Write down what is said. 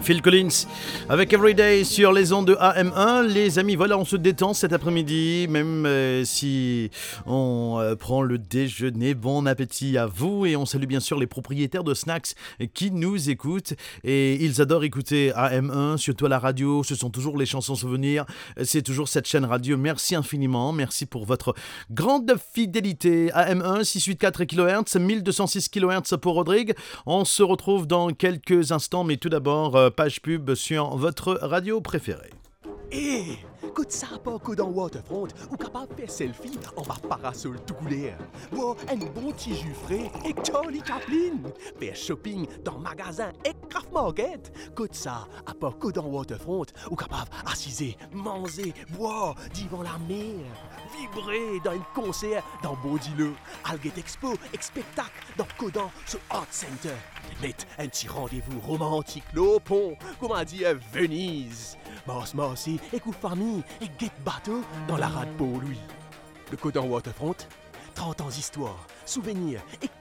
Phil Collins avec Everyday sur les ondes de AM1. Les amis, voilà, on se détend cet après-midi, même si on prend le déjeuner. Bon appétit à vous, et on salue bien sûr les propriétaires de snacks qui nous écoutent, et ils adorent écouter AM1, surtout à la radio. Ce sont toujours les chansons souvenirs, c'est toujours cette chaîne radio. Merci infiniment, merci pour votre grande fidélité. AM1 684 kHz, 1206 kHz pour Rodrigue. On se retrouve dans quelques instants, mais tout d'abord page pub sur votre radio préférée. Hé, écoute ça pas que dans Waterfront, ou capable de faire selfie en bas parasol tout couleur. Bois un bon petit jus frais et Charlie Chaplin. Faire shopping dans magasin et Craft Market. Écoute ça, à pas que dans Waterfront, ou capable assiser, manger, boire, devant la mer. Vibrer dans un concert dans Baudileux, Alget Expo et spectacle dans Codan sur Art Center. Met un petit rendez-vous romantique au pont, comment dire Venise. Marcy et coup famille et get bateau dans la rade pour lui. Le Codan Waterfront, 30 ans d'histoire, souvenirs et